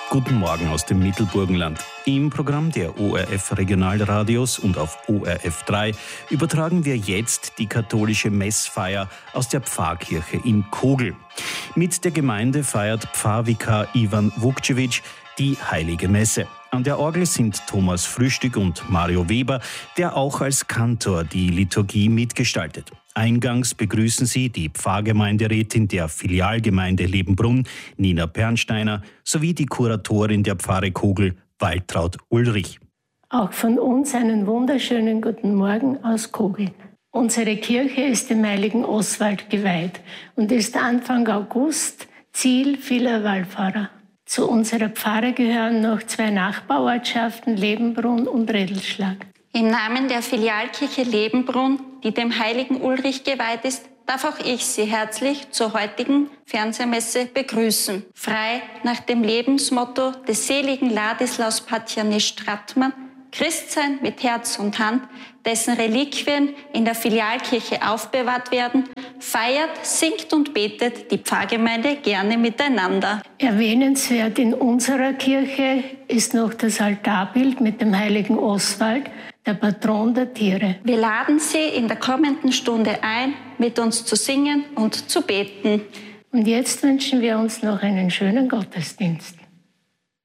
Guten Morgen aus dem Mittelburgenland. Im Programm der ORF Regionalradios und auf ORF 3 übertragen wir jetzt die katholische Messfeier aus der Pfarrkirche in Kogl. Mit der Gemeinde feiert Pfarrvikar Ivan Vukcevic die Heilige Messe. An der Orgel sind Thomas Frühstück und Mario Weber, der auch als Kantor die Liturgie mitgestaltet. Eingangs begrüßen sie die Pfarrgemeinderätin der Filialgemeinde Lebenbrunn, Nina Pernsteiner, sowie die Kuratorin der Pfarre Kogl, Waltraud Ulrich. Auch von uns einen wunderschönen guten Morgen aus Kogl. Unsere Kirche ist dem heiligen Oswald geweiht und ist Anfang August Ziel vieler Wallfahrer. Zu unserer Pfarre gehören noch 2 Nachbarortschaften, Lebenbrunn und Redlschlag. Im Namen der Filialkirche Lebenbrunn, die dem heiligen Ulrich geweiht ist, darf auch ich Sie herzlich zur heutigen Fernsehmesse begrüßen. Frei nach dem Lebensmotto des seligen Ladislaus Patianis Strattmann, Christsein mit Herz und Hand, dessen Reliquien in der Filialkirche aufbewahrt werden, feiert, singt und betet die Pfarrgemeinde gerne miteinander. Erwähnenswert in unserer Kirche ist noch das Altarbild mit dem heiligen Oswald, der Patron der Tiere. Wir laden Sie in der kommenden Stunde ein, mit uns zu singen und zu beten. Und jetzt wünschen wir uns noch einen schönen Gottesdienst.